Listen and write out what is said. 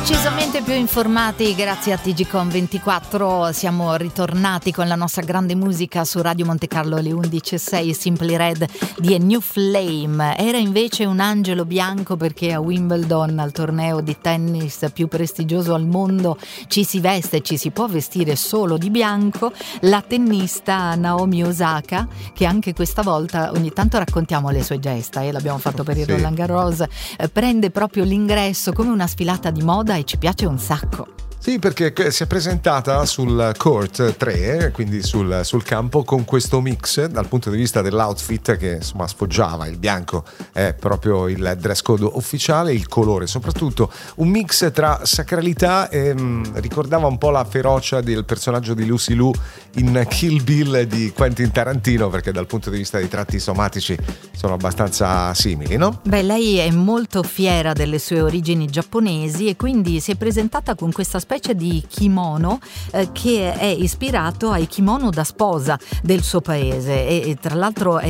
Decisamente più informati grazie a TGcom24. Siamo ritornati con la nostra grande musica su Radio Monte Carlo alle 11:06. Simply Red di A New Flame. Era invece un angelo bianco, perché a Wimbledon, al torneo di tennis più prestigioso al mondo, ci si veste, ci si può vestire solo di bianco. La tennista Naomi Osaka, che anche questa volta ogni tanto raccontiamo le sue gesta, l'abbiamo fatto per il Roland Garros, prende proprio l'ingresso come una sfilata di moda e ci piace un sacco. Sì, perché si è presentata sul court 3, quindi sul campo, con questo mix dal punto di vista dell'outfit, che insomma sfoggiava il bianco, è proprio il dress code ufficiale, il colore soprattutto, un mix tra sacralità e ricordava un po' la ferocia del personaggio di Lucy Liu in Kill Bill di Quentin Tarantino, perché dal punto di vista dei tratti somatici sono abbastanza simili, no? Beh, lei è molto fiera delle sue origini giapponesi e quindi si è presentata con questa specie di kimono che è ispirato ai kimono da sposa del suo paese e tra l'altro è